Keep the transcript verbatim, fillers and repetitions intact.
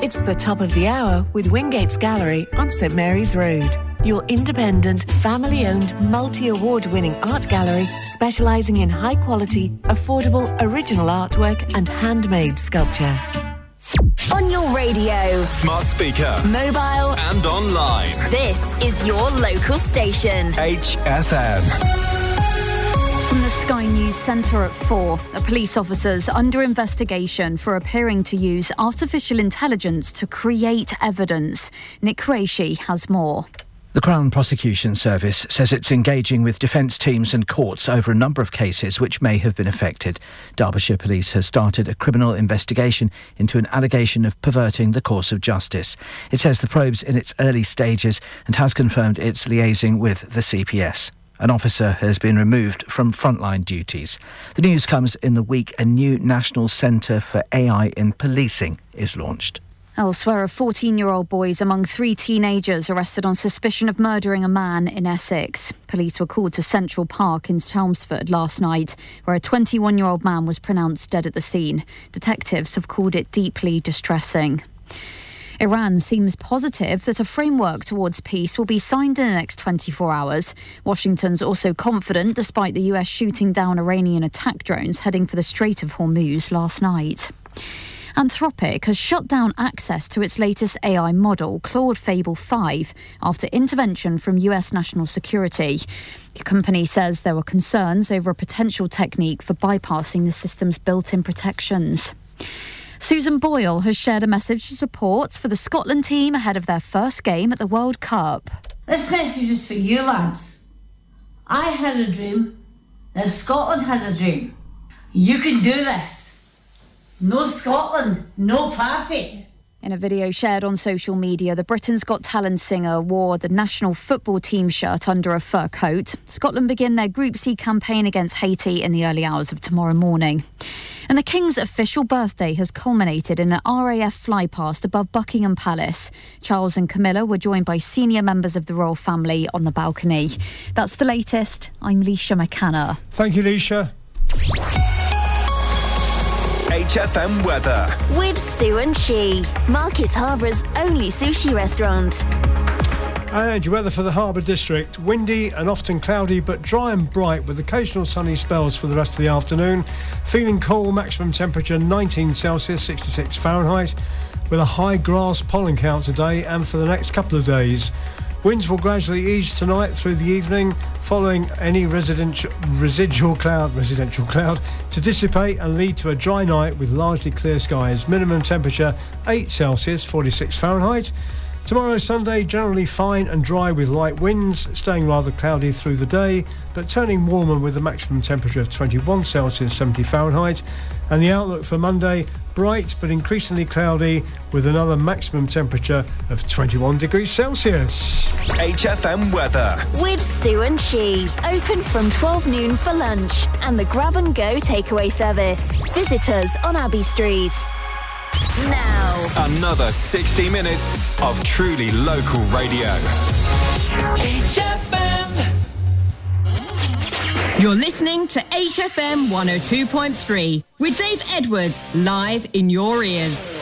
It's the top of the hour with Wingates Gallery on St Mary's Road. Your independent, family-owned, multi-award-winning art gallery specialising in high-quality, affordable, original artwork and handmade sculpture. On your radio, smart speaker, mobile and online. This is your local station. H F M. From the Sky News Centre at four, a police officer's under investigation for appearing to use artificial intelligence to create evidence. Nick Qureshi has more. The Crown Prosecution Service says it's engaging with defence teams and courts over a number of cases which may have been affected. Derbyshire Police has started a criminal investigation into an allegation of perverting the course of justice. It says the probe's in its early stages and has confirmed it's liaising with the C P S. An officer has been removed from frontline duties. The news comes in the week a new National Centre for A I in Policing is launched. Elsewhere, a fourteen-year-old boy is among three teenagers arrested on suspicion of murdering a man in Essex. Police were called to Central Park in Chelmsford last night, where a twenty-one-year-old man was pronounced dead at the scene. Detectives have called it deeply distressing. Iran seems positive that a framework towards peace will be signed in the next twenty-four hours. Washington's also confident, despite the U S shooting down Iranian attack drones heading for the Strait of Hormuz last night. Anthropic has shut down access to its latest A I model, Claude Fable five, after intervention from U S national security. The company says there were concerns over a potential technique for bypassing the system's built-in protections. Susan Boyle has shared a message of support for the Scotland team ahead of their first game at the World Cup. This message is for you, lads. I had a dream. Now Scotland has a dream. You can do this. No Scotland, no party. In a video shared on social media, the Britain's Got Talent singer wore the national football team shirt under a fur coat. Scotland begin their Group C campaign against Haiti in the early hours of tomorrow morning. And the King's official birthday has culminated in an R A F flypast above Buckingham Palace. Charles and Camilla were joined by senior members of the royal family on the balcony. That's the latest. I'm Leisha McCanna. Thank you, Leisha. H F M weather. With Sue and She, Market Harbour's only sushi restaurant. And your weather for the Harbour District. Windy and often cloudy, but dry and bright with occasional sunny spells for the rest of the afternoon. Feeling cool, maximum temperature nineteen Celsius, sixty-six Fahrenheit, with a high grass pollen count today and for the next couple of days. Winds will gradually ease tonight through the evening, following any residential, residual cloud, residential cloud to dissipate and lead to a dry night with largely clear skies. Minimum temperature eight Celsius, forty-six Fahrenheit. Tomorrow, Sunday, generally fine and dry with light winds, staying rather cloudy through the day, but turning warmer with a maximum temperature of twenty-one Celsius, seventy Fahrenheit. And the outlook for Monday, bright but increasingly cloudy with another maximum temperature of twenty-one degrees Celsius. H F M weather. With Sue and She. Open from twelve noon for lunch and the grab and go takeaway service. Visit us on Abbey Street. Now, another sixty minutes of truly local radio. H F M. You're listening to H F M one oh two point three with Dave Edwards live in your ears.